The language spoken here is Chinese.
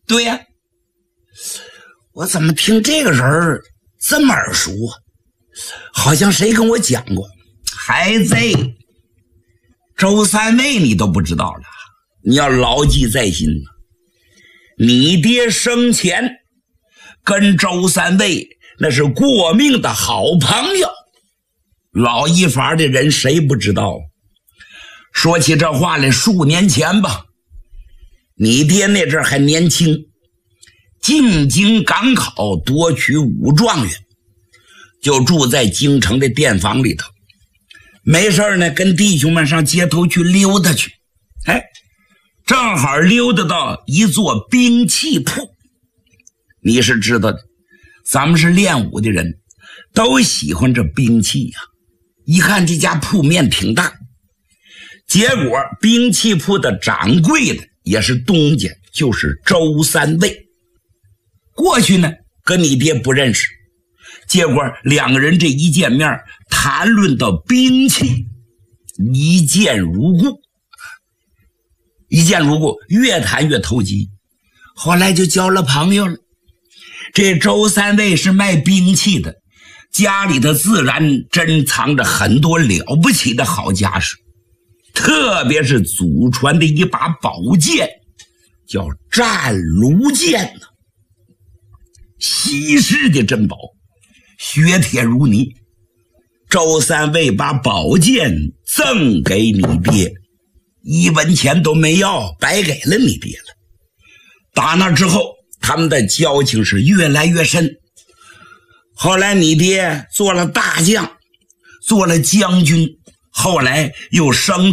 对呀，我怎么听这个人这么耳熟啊？好像谁跟我讲过。孩子，周三位你都不知道了，你要牢记在心。你爹生前跟周三位那是过命的好朋友，老一法的人谁不知道？说起这话来，数年前吧，你爹那阵还年轻，进京赶考，夺取武状元，就住在京城的店房里头，没事呢跟弟兄们上街头去溜达去。正好溜达到一座兵器铺。你是知道的，咱们是练武的人，都喜欢这兵器呀。一看这家铺面挺大，结果兵器铺的掌柜的也是东家，就是周三位。过去呢跟你爹不认识，结果两个人这一见面，谈论到兵器，一见如故，越谈越投机，后来就交了朋友了。这周三位是卖兵器的，家里头自然珍藏着很多了不起的好家什，特别是祖传的一把宝剑，叫战卢剑呢，稀世的珍宝，雪铁如泥。周三位把宝剑赠给你爹，1文钱都没要，白给了你爹了。打那之后，他们的交情是越来越深。后来你爹做了大将，做了将军，后来又升